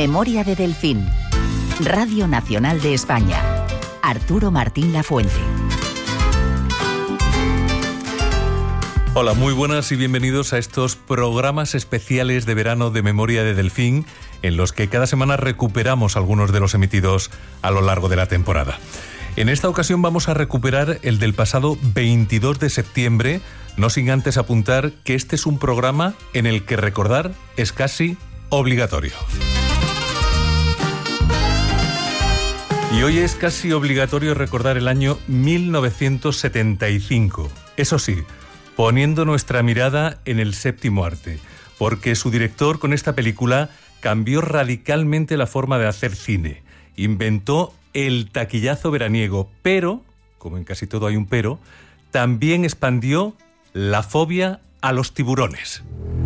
Memoria de Delfín. Radio Nacional de España. Arturo Martín Lafuente. Hola, muy buenas y bienvenidos a estos programas especiales de verano de Memoria de Delfín, en los que cada semana recuperamos algunos de los emitidos a lo largo de la temporada. En esta ocasión vamos a recuperar el del pasado 22 de septiembre, no sin antes apuntar que este es un programa en el que recordar es casi obligatorio. Y hoy es casi obligatorio recordar el año 1975. Eso sí, poniendo nuestra mirada en el séptimo arte, porque su director con esta película cambió radicalmente la forma de hacer cine. Inventó el taquillazo veraniego, pero, como en casi todo hay un pero, también expandió la fobia a los tiburones.